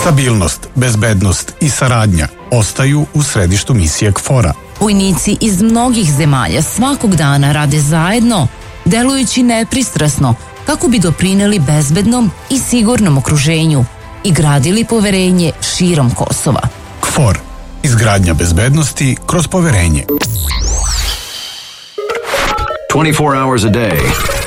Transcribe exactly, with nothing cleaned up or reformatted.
Stabilnost, bezbednost i saradnja ostaju u središtu misije KFOR-a. Vojnici iz mnogih zemalja svakog dana rade zajedno, delujući nepristrasno kako bi doprineli bezbednom i sigurnom okruženju i gradili poverenje širom Kosova. KFOR. Izgradnja bezbednosti kroz poverenje. twenty-four hours a day,